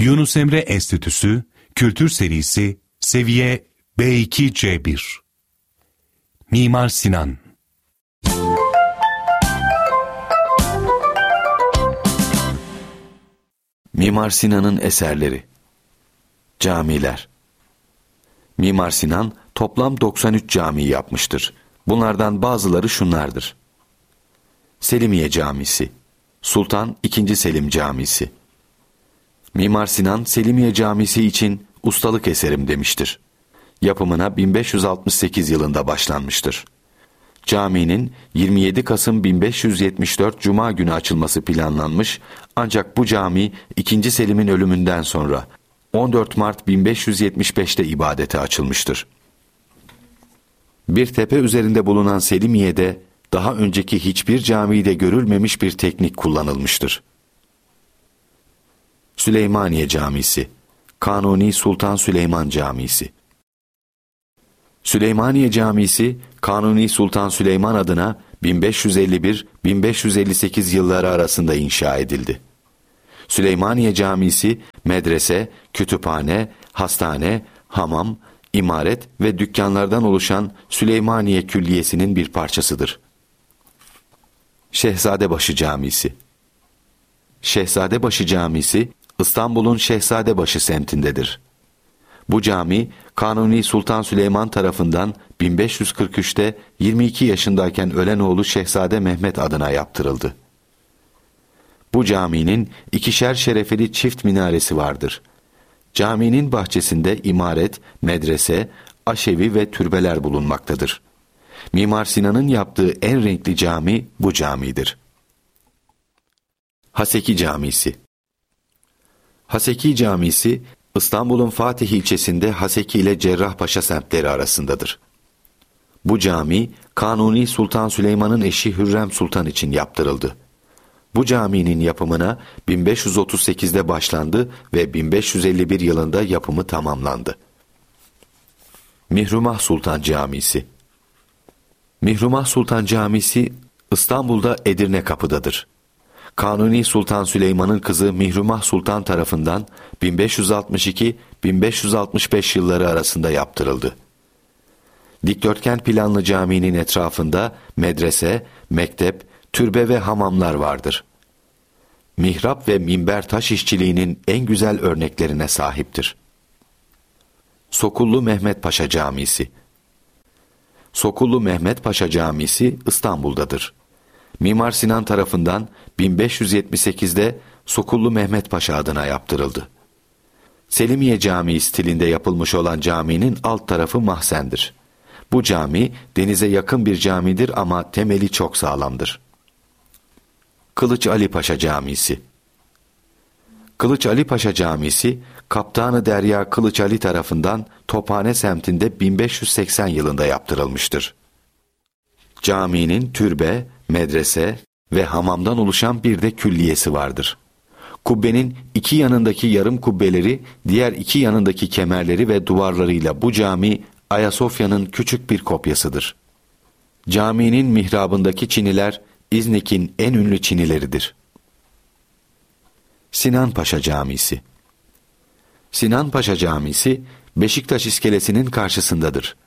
Yunus Emre Enstitüsü Kültür Serisi Seviye B2-C1. Mimar Sinan. Mimar Sinan'ın eserleri. Camiler. Mimar Sinan toplam 93 cami yapmıştır. Bunlardan bazıları şunlardır: Selimiye Camisi, Sultan II. Selim Camisi. Mimar Sinan, Selimiye Camisi için ustalık eserim demiştir. Yapımına 1568 yılında başlanmıştır. Caminin 27 Kasım 1574 Cuma günü açılması planlanmış, ancak bu cami 2. Selim'in ölümünden sonra 14 Mart 1575'te ibadete açılmıştır. Bir tepe üzerinde bulunan Selimiye'de daha önceki hiçbir camide görülmemiş bir teknik kullanılmıştır. Süleymaniye Camisi, Kanuni Sultan Süleyman Camisi. Süleymaniye Camisi, Kanuni Sultan Süleyman adına 1551-1558 yılları arasında inşa edildi. Süleymaniye Camisi, medrese, kütüphane, hastane, hamam, imaret ve dükkanlardan oluşan Süleymaniye Külliyesi'nin bir parçasıdır. Şehzadebaşı Camisi. Şehzadebaşı Camisi, İstanbul'un Şehzadebaşı semtindedir. Bu cami, Kanuni Sultan Süleyman tarafından 1543'te 22 yaşındayken ölen oğlu Şehzade Mehmet adına yaptırıldı. Bu caminin 2'şer şerefeli çift minaresi vardır. Caminin bahçesinde imaret, medrese, aşevi ve türbeler bulunmaktadır. Mimar Sinan'ın yaptığı en renkli cami bu camidir. Haseki Camisi. Haseki Camisi, İstanbul'un Fatih ilçesinde Haseki ile Cerrahpaşa semtleri arasındadır. Bu cami, Kanuni Sultan Süleyman'ın eşi Hürrem Sultan için yaptırıldı. Bu caminin yapımına 1538'de başlandı ve 1551 yılında yapımı tamamlandı. Mihrumah Sultan Camisi. Mihrumah Sultan Camisi, İstanbul'da Edirne Kapı'dadır. Kanuni Sultan Süleyman'ın kızı Mihrumah Sultan tarafından 1562-1565 yılları arasında yaptırıldı. Dikdörtgen planlı caminin etrafında medrese, mektep, türbe ve hamamlar vardır. Mihrap ve minber taş işçiliğinin en güzel örneklerine sahiptir. Sokullu Mehmet Paşa Camisi. Sokullu Mehmet Paşa Camisi İstanbul'dadır. Mimar Sinan tarafından 1578'de Sokullu Mehmet Paşa adına yaptırıldı. Selimiye Camii stilinde yapılmış olan caminin alt tarafı mahzendir. Bu cami denize yakın bir camidir ama temeli çok sağlamdır. Kılıç Ali Paşa Camisi. Kılıç Ali Paşa Camisi, Kaptanı Derya Kılıç Ali tarafından Tophane semtinde 1580 yılında yaptırılmıştır. Caminin türbe, medrese ve hamamdan oluşan bir de külliyesi vardır. Kubbenin iki yanındaki yarım kubbeleri, diğer iki yanındaki kemerleri ve duvarlarıyla bu cami Ayasofya'nın küçük bir kopyasıdır. Caminin mihrabındaki çiniler İznik'in en ünlü çinileridir. Sinan Paşa Camisi. Sinan Paşa Camisi, Beşiktaş iskelesinin karşısındadır.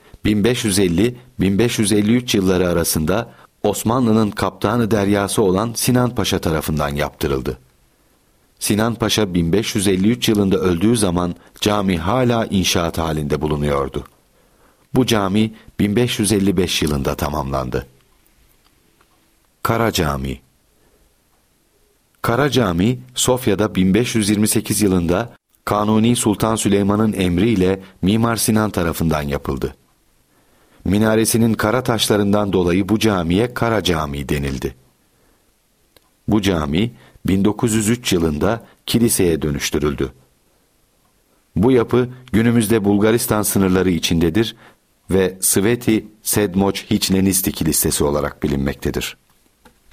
1550-1553 yılları arasında Osmanlı'nın Kaptanı Deryası olan Sinan Paşa tarafından yaptırıldı. Sinan Paşa 1553 yılında öldüğü zaman cami hala inşaat halinde bulunuyordu. Bu cami 1555 yılında tamamlandı. Kara Camii. Kara Camii, Sofya'da 1528 yılında Kanuni Sultan Süleyman'ın emriyle Mimar Sinan tarafından yapıldı. Minaresinin kara taşlarından dolayı bu camiye Kara Camii denildi. Bu cami 1903 yılında kiliseye dönüştürüldü. Bu yapı günümüzde Bulgaristan sınırları içindedir ve Sveti Sedmoç Hiçlenisti Kilisesi olarak bilinmektedir.